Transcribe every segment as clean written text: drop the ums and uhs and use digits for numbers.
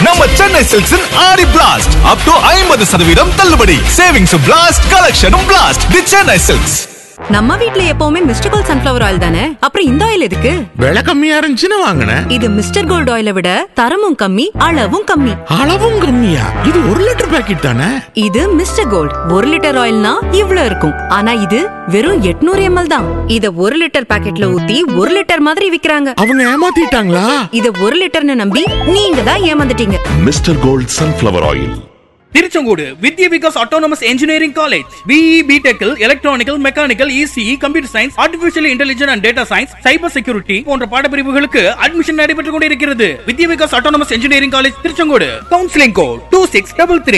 நம்ம சென்னை சில்க்ஸின் ஆடி blast up to 50% தள்ளுபடி. Savings blast, கலெக்ஷனும் blast. தி Chennai silks. நம்ம வீட்ல எப்பவுமே மிஸ்டர் கோல்ட் சன்ஃபிளவர் ஆயில் தானே, அப்புறம் இந்த ஆயில் எதுக்கு? விலை கம்மியா இருந்துச்சுன்னு வாங்கினேன். இது மிஸ்டர் கோல்ட் ஆயிலை விட தரமும் கம்மி, அளவும் கம்மி. அளவும் கம்மியா? இது 1 லிட்டர் பாக்கெட் தானே? இது மிஸ்டர் கோல்ட் 1 லிட்டர் ஆயில்னா இவ்ளோ இருக்கும். ஆனா இது வெறும் 800 ml தான். இத 1 லிட்டர் பாக்கெட்ல ஊத்தி 1 லிட்டர் மாதிரி விக்கிறாங்க. அவங்க ஏமாத்திட்டாங்களா? இத 1 லிட்டர்னு நம்பி நீங்க தான் ஏமாந்துட்டீங்க. Mister gold sunflower oil. Tiruchengode Vidya Vikas autonomous engineering college. BE, பிடெக்கில் electronical, mechanical, ECE, computer science, artificial intelligence and data science, cyber security போன்ற பாடப்பிரிவுகளுக்கு அட்மிஷன் நடைபெற்றுக் கொண்டிருக்கிறது. வித்யா Vikas autonomous engineering college Tiruchengode. Counselling code 2633.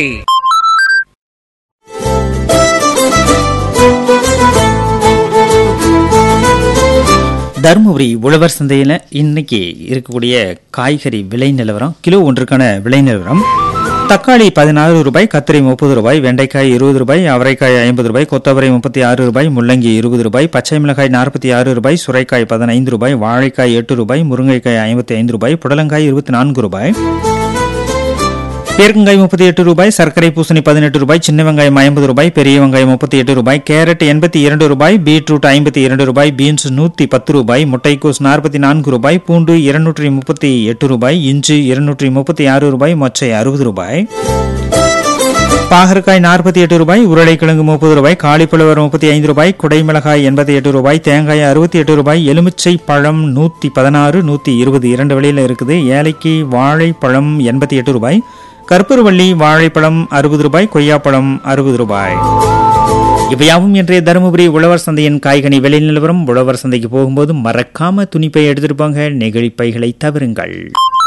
Dharmapuri உழவர் சந்தையில் இன்னைக்கு இருக்கக்கூடிய காய்கறி விலை நிலவரம், கிலோ ஒன்றுக்கான விலை நிலவரம். தக்காளி 16 ரூபாய், கத்திரி 30 ரூபாய், வெண்டைக்காய் 20 ரூபாய், அவரைக்காய் 50 ரூபாய், கொத்தவரை 36 ரூபாய், முள்ளங்கி 20 ரூபாய், பச்சை மிளகாய் 46 ரூபாய், சுரைக்காய் 15 ரூபாய், வாழைக்காய் 8 ரூபாய், முருங்கைக்காய் 55 ரூபாய், புடலங்காய் 24 ரூபாய், பேர்க்கங்காய் 38 ரூபாய், சர்க்கரை பூசணி 18 ரூபாய், சின்ன வெங்காயம் 50 ரூபாய், பெரிய வெங்காயம் 38 ரூபாய், கேரட் 82 ரூபாய், பீட்ரூட் 52 ரூபாய், பீன்ஸ் 110 ரூபாய், முட்டைக்கோஸ் 44 ரூபாய், பூண்டு 238 ரூபாய், இஞ்சி 236 ரூபாய், மொச்சை 60 ரூபாய், பாகற்காய் 48 ரூபாய், உருளைக்கிழங்கு 30 ரூபாய், காலிஃபிளவர் 35 ரூபாய், குடைமிளகாய் 88 ரூபாய், தேங்காய் 68 ரூபாய், எலுமிச்சை பழம் 116, 120 2 விலையில இருக்குது. ஏலைக்கு வாழைப்பழம் 88 ரூபாய், கற்பூரவள்ளி வாழைப்பழம் 60 ரூபாய், கொய்யாப்பழம் 60 ரூபாய். இவையாவும் இன்றைய தருமபுரி உழவர் சந்தையின் காய்கனி விலை நிலவரம். உழவர் சந்தைக்கு போகும்போது மறக்காம துணிப்பை எடுத்துட்டு போங்க, நெகிழிப்பைகளை தவிருங்கள்.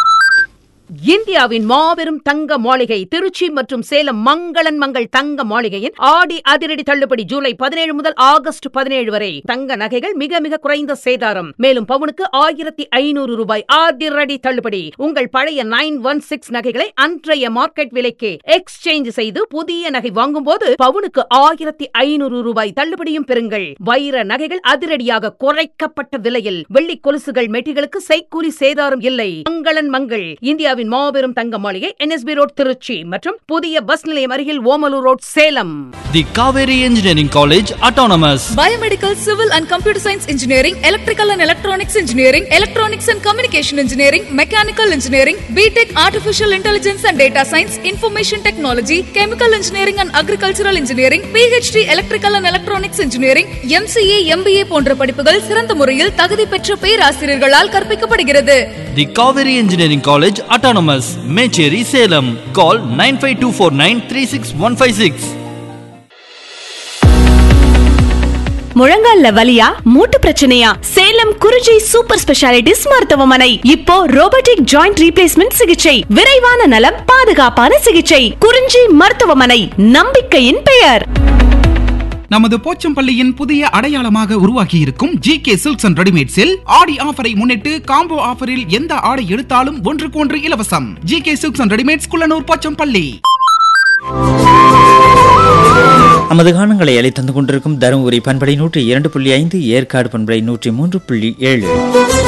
இந்தியாவின் மாபெரும் தங்க மாளிகை திருச்சி மற்றும் சேலம் மங்களன் மங்கள் தங்க மாளிகையின் ஆடி அதிரடி தள்ளுபடி ஜூலை 17 முதல் ஆகஸ்ட் 17 வரை. தங்க நகைகள் மிக மிக குறைந்த சேதாரம். மேலும் பவுனுக்கு 1500 ரூபாய் அதிரடி தள்ளுபடி. உங்கள் பழைய 916 நகைகளை அன்றைய மார்க்கெட் விலைக்கு எக்ஸ்சேஞ்ச் செய்து புதிய நகை வாங்கும் போது பவுனுக்கு 1500 ரூபாய் தள்ளுபடியும் பெறுங்கள். வைர நகைகள் அதிரடியாக குறைக்கப்பட்ட விலையில். வெள்ளி கொலுசுகள் மெட்டிகளுக்கு செய்கூலி சேதாரம் இல்லை. மங்களன் மங்கள் இந்தியாவின் மாபெரும் தங்க மாளிகை, NSB ரோட் திருச்சி மற்றும் புதிய பஸ் நிலையம் அருகில் Omalur road Salem. The Kaveri engineering college autonomous. Biomedical, civil and computer science engineering, electrical and electronics engineering, electronics and communication engineering, mechanical engineering, BTech, artificial intelligence and data science, information technology, chemical engineering and agricultural engineering, PhD electrical and electronics engineering, MCA, MBA போன்ற படிப்புகள் சிறந்த முறையில் தகுதி பெற்ற பேராசிரியர்களால் கற்பிக்கப்படுகிறது. தி Kaveri engineering college autonomous, Mecheri, Salem. கால் 9524936156. முழங்கால்ல வலியா, மூட்டு பிரச்சனையா? சேலம் குறிஞ்சி சூப்பர் ஸ்பெஷாலிட்டிஸ் மருத்துவமனை. இப்போ ரோபோட்டிக் ஜாயிண்ட் ரீப்ளேஸ்மெண்ட் சிகிச்சை, விரைவான நலம், பாதுகாப்பான சிகிச்சை. குறிஞ்சி மருத்துவமனை, நம்பிக்கையின் பெயர். நமது போச்சம்பள்ளியின் புதிய அடையாளமாக உருவாக்கி இருக்கும் GK சில்க்ஸ் அண்ட் ரெடிமேட்ஸில் ஆடி ஆஃபரை முன்னிட்டு காம்போ ஆஃபரில் எந்த ஆடை எடுத்தாலும் 1க்கு 1 இலவசம். GK silks and readymades, Kullanur, Pochampalli. நமது காணங்களை அளித்தந்து கொண்டிருக்கும் தருமபுரி பண்பலை 102.5, ஏற்காடு பண்பலை 103.7.